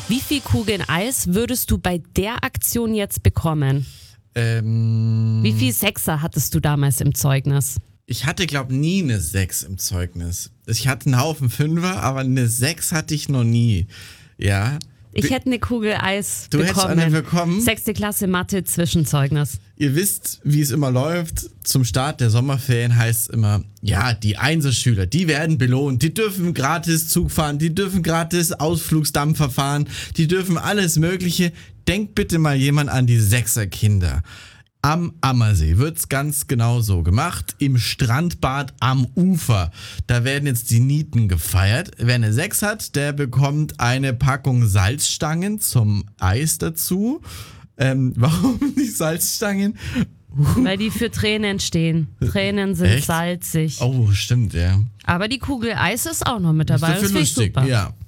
Wie viel Kugeln Eis würdest du bei der Aktion jetzt bekommen? Wie viel Sechser hattest du damals im Zeugnis? Ich hatte, glaube ich, nie eine 6 im Zeugnis. Ich hatte einen Haufen Fünfer, aber eine 6 hatte ich noch nie. Ja. Ich hätte eine Kugel Eis Du bekommen. hättest eine bekommen? 6. Klasse Mathe Zwischenzeugnis. Ihr wisst, wie es immer läuft. Zum Start der Sommerferien heißt es immer, ja, die Einserschüler, die werden belohnt. Die dürfen gratis Zug fahren, die dürfen gratis Ausflugsdampfer fahren, die dürfen alles Mögliche. Denkt bitte mal jemand an die 6er Kinder. Am Ammersee wird's ganz genau so gemacht. Im Strandbad am Ufer. Da werden jetzt die Nieten gefeiert. Wer eine 6 hat, der bekommt eine Packung Salzstangen zum Eis dazu. Warum die Salzstangen? Weil die für Tränen stehen. Tränen sind Echt? salzig. Oh, stimmt, ja. Aber die Kugel Eis ist auch noch mit dabei. Ist Das dafür finde ich lustig, super. ja.